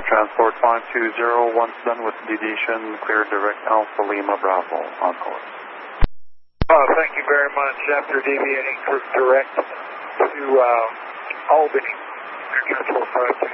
Transport 520, once done with deviation, clear direct Alpha Lima Bravo on course. Thank you very much. After deviating direct to Albany, Air Transport 520.